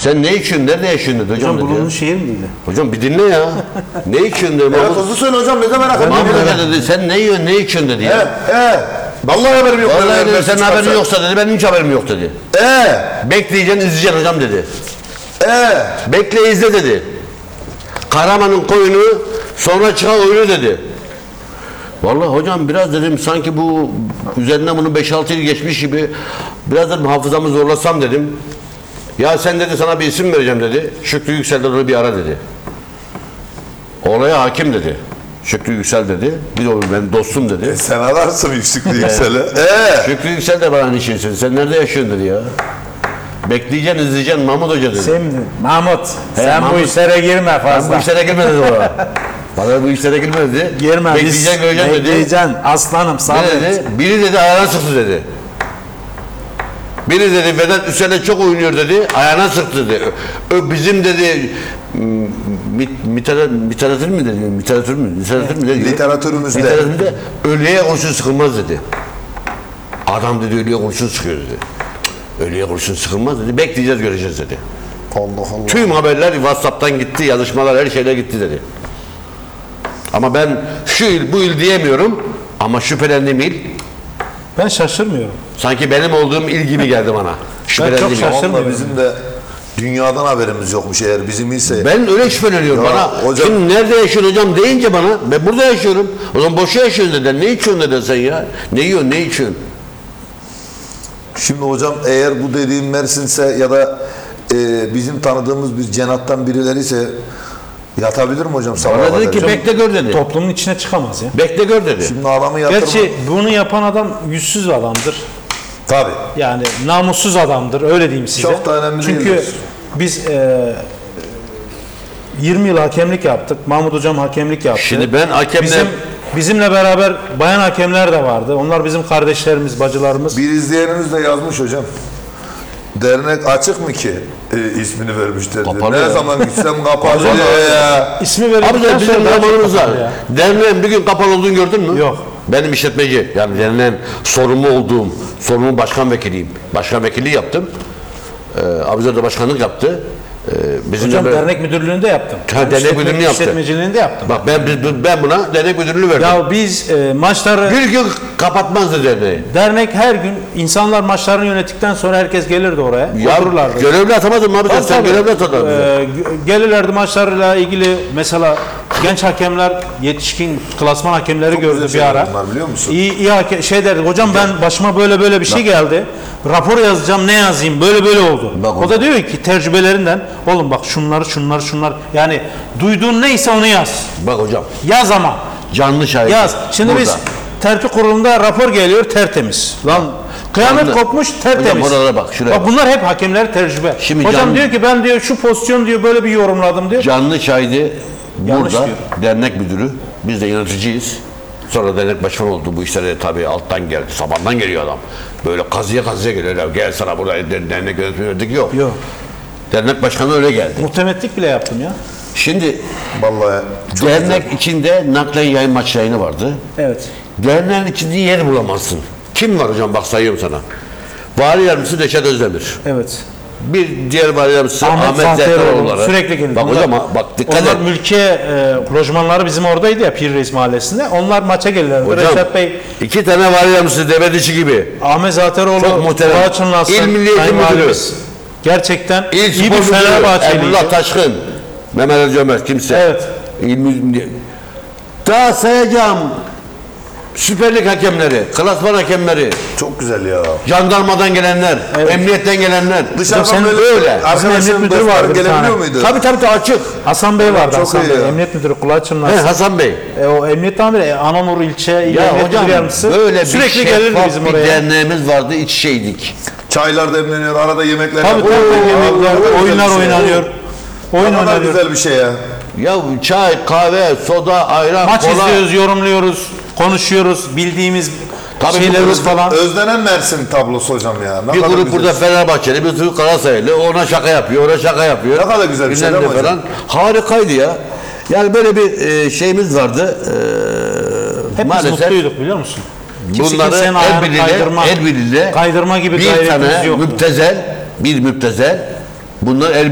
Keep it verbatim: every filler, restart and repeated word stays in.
Sen ne içiyorsun, nerede yaşıyorsun dedi hocam. Hocam bulunduğun şehir miydi? Hocam bir dinle ya. Ne içiyorsun dedi. Evet hızlı söyle hocam, ne de merak etme. Mahmut Hoca dedi, sen ne yiyorsun, ne içiyorsun dedi ya. He he. Vallahi haberim yok. Vallahi dedi, senin haberin yoksa dedi, benim hiç haberim yok dedi. Eee. Bekleyeceksin, izleyeceksin hocam dedi. Eee. Bekle izle dedi. Karaman'ın koyunu, sonra çıkan oyunu dedi. Vallahi hocam biraz dedim sanki bu üzerinden bunu beş altı yıl geçmiş gibi biraz dedim hafızamı zorlasam dedim. Ya sen dedi sana bir isim vereceğim dedi. Şükrü Yüksel'den onu bir ara dedi. Olaya hakim dedi. Şükrü Yüksel dedi. Bir de o benim dostum dedi. E sen ararsın Şükrü Yüksel'i. Eee. Şükrü Yüksel de bana aynı şeyi söyledi. Sen nerede yaşıyorsun dedi ya. Bekleyeceksin, izleyeceksin Mahmut Hoca dedi. Şimdi Mahmut He, sen Mahmut, bu işlere girme fazla. Ben bu işlere girme dedi bana. Bana bu işlere girme dedi. Girme. Bekleyeceksin, göreceksin dedi. Bekleyeceksin aslanım Ne sabret. dedi? Biri dedi ayağına sıktı dedi. Biri dedi Vedat Üsel'e çok oynuyor dedi. Ayağına sıktı dedi. Ö, bizim dedi mit, mitera, literatür mü dedi? Literatür mü? Literatür mü dedi? Literatürümüzde. Literatürümüzde ölüye kurşun sıkılmaz dedi. Adam dedi ölüye kurşun sıkıyor dedi. Ölüye kurşun sıkılmaz dedi. Bekleyeceğiz, göreceğiz dedi. Allah Allah. Tüm haberler WhatsApp'tan gitti, yazışmalar her şeyle gitti dedi. Ama ben şu il bu il diyemiyorum ama şüphelendiğim il Ben şaşırmıyorum. sanki benim olduğum il gibi geldi bana. Şüphelendiğim il. şaşırdım. Vallahi bizim de dünyadan haberimiz yokmuş eğer bizim ise. Ben öyle şüpheleniyorum Ya bana. hocam- Şimdi nerede yaşıyorsun hocam deyince bana ben burada yaşıyorum. O zaman boşa yaşıyorsun dediler. Ne içiyorsun dediler sen ya? Ne yiyorsun, ne içiyorsun? Şimdi hocam eğer bu dediğim Mersin'se ya da e, bizim tanıdığımız bir cenattan birileri ise yatabilir mi hocam sabaha Bana kadar? dedi ki Hocam, bekle gör dedi. Toplumun içine çıkamaz ya. Bekle gör dedi. Şimdi adamı yatırma. Gerçi bunu yapan adam yüzsüz adamdır. Tabii. Yani namussuz adamdır öyle diyeyim size. Çok da önemli Çünkü değildir. biz e, yirmi yıl hakemlik yaptık. Mahmut hocam hakemlik yaptı. Şimdi ben hakemle Bizim, bizimle beraber bayan hakemler de vardı. Onlar bizim kardeşlerimiz, bacılarımız. Bir izleyenimiz de yazmış hocam. Dernek açık mı ki e, ismini vermişler diyor. Kapalı Ne ya. zaman gitsem kapalı Kapalı diyor ya. İsmi Abi verildikten de bizim sonra daha çok zamanımız var. kapalı ya. Derneğin bir gün kapalı olduğunu gördün mü? Yok. Benim işletmeci, yani derneğin sorumlu olduğum, sorumlu başkan vekiliyim. Başkan vekilliği yaptım. Ee, Abuzer de başkanlık yaptı. Ee, bizim Hocam de böyle- dernek müdürlüğünde yaptım. Ha, dernek İşletme- müdürlüğünü yaptı. İşletmeciliğinde yaptım. Bak ben ben buna dernek müdürlüğü verdim. Ya biz e, maçları Bir gün kapatmazdı derneği. dernek her gün insanlar maçlarını yönettikten sonra herkes gelirdi oraya. Ya otururlardı. görevli atamadın mı abi sen? Tabii, Sen tabii. görevli atadın. Ee, gö- gelirlerdi maçlarla ilgili mesela genç hakemler, yetişkin klasman hakemleri Çok gördü güzel bir şeyler ara. bunlar, biliyor musun? İyi, iyi hake- şey derdi hocam ben başıma böyle böyle bir şey geldi. Rapor yazacağım ne yazayım böyle böyle oldu. Bak o hocam. da diyor ki tecrübelerinden oğlum bak şunları şunları şunlar yani duyduğun neyse onu yaz. Bak hocam Yaz ama. canlı şahit. Yaz. Şimdi Burada. biz tertip kurulunda rapor geliyor tertemiz. Lan kıyamet Canlı. kopmuş tertemiz. Hocam oralara bak, şuraya Bak bunlar hep hakemler tecrübe. Şimdi Hocam canlı- diyor ki ben diyor şu pozisyon diyor böyle bir yorumladım diyor. Canlı şahidi Yanlış burada diyor. dernek müdürü. Biz de yöneticiyiz. Sonra dernek başkanı oldu. Bu işlere tabii alttan geldi. Sabandan geliyor adam. Böyle kazıya kazıya geliyor. Ya Gel sana burada der- dernek yönetimi verdik. Yok. Yok. Dernek başkanı öyle geldi. Muhtemetlik bile yaptım ya. Şimdi Vallahi çok dernek güzel. içinde naklen yayın maç yayını vardı. Evet. Derneğin içinde yer bulamazsın. Kim var hocam bak sayıyorum sana. Vali Yardımcısı Reşat Özdemir. Evet. Bir diğer vali yardımcısı Ahmet Ahmet, Zahteroğlu Zahteroğlu. sürekli gelir. Bak Onlar- hocam bak dikkat Onlar et. mülkiye e, lojmanları bizim oradaydı ya Pir Reis Mahallesi'nde. Onlar maça gelirlerdi. Hocam Reşat Bey, iki tane vali yardımcısı devredişi gibi. Ahmet Zahteroğlu, Çok muhterem. Boğaç Çınlasın, İl Milli Eğitim Müdürü. Valimiz. Gerçekten İl iyi Spor bir Müdürü Fenerbahçeliydi. Emrullah Taşkın, Mehmet Ali Cömert kimse. Evet. İl Müdürü. Daha sayacağım. Süper Lig hakemleri, klasman hakemleri, Çok güzel ya. jandarmadan gelenler, emniyetten gelenler. Dışarıdan sen böyle böyle. arkadaşların Bizim emniyet müdürü dostları vardı bir gelebiliyor tane. muydu? Tabii tabii de açık. Hasan Bey vardı. Çok Hasan iyi Bey. ya. Emniyet Müdürü Kulaç He, Çınlasın. Hasan Bey. E, o emniyet amiri e, Anamur ilçe il Ya emniyet hocam müdürü yardımcısı böyle sürekli bir gelirdi şeffaf bizim bir oraya. derneğimiz vardı, iç şeydik. Çaylar demleniyor, arada yemekler Tabii yapılıyor. tabii yemekler, Oo, ne kadar oyunlar güzel bir şey. oynanıyor. Oyun Ne kadar oynanıyor. güzel bir şey ya. Ya çay, kahve, soda, ayran, Maç kola. izliyoruz, yorumluyoruz, konuşuyoruz, bildiğimiz Tabii bu şeylerimiz öz- falan. Özlenen Mersin tablosu hocam ya. Ne Bir kadar grup güzel. burada Fenerbahçeli, bir grup Galatasaraylı, ona şaka yapıyor, ona şaka yapıyor. Ne kadar güzel bir şey Bilmem değil mi ne falan. Harikaydı ya. Yani böyle bir e, şeyimiz vardı. E, Hep biz maalesef mutluyduk biliyor musun? Kimse bunları kimsenin el ayağını birliğiyle, kaydırma, el birliğiyle kaydırma gibi bir gayretimiz tane yoktu. müptezel, bir müptezel bunlar el